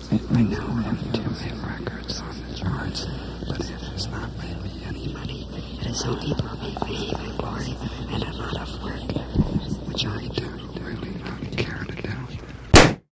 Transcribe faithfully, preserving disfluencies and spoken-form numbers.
I know having two hit records on the charts, but it has not made me any money. It has only brought me fame and glory and a lot of work, which I do.